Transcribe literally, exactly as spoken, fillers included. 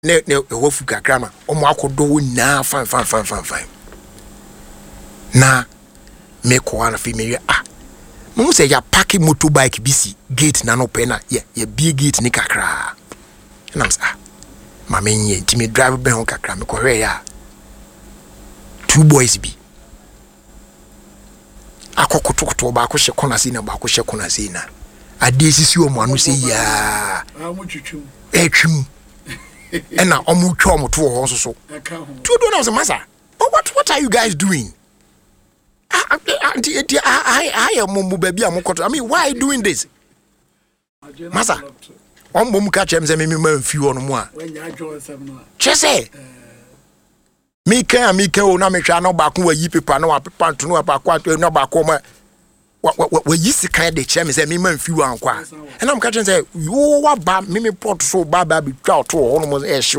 ne ne wofu kakra ma omo akodo na fan fan fan fan fan na me ko ana fi me ah mo say ya park motorbike bisi gate na no pe na ye ye bie gate ni kakra na am ah ma me nye ntimi drive be hon kakra me ko hwe ya two boys bi akokotokoto ba ko hye kona si na ba ko hye kona si na ade sisi o mo anu se ya amu twitwum e twum e na omu twa omo to ho so so two do na say masa what what are you guys doing? I I I am mumu baby am koto. I mean, why are you doing this? Masa, on mum catch him say me man few on mo a. When you join some no. Chese. Me kan me kan o na me hwa no ba ko wa yi paper no wa paper to no ba ko ato no ba ko ma wa yi sikan de che me say me man few an kwa. And I'm catching say you wa ba me me pot so ba ba bi twa to ho no mo e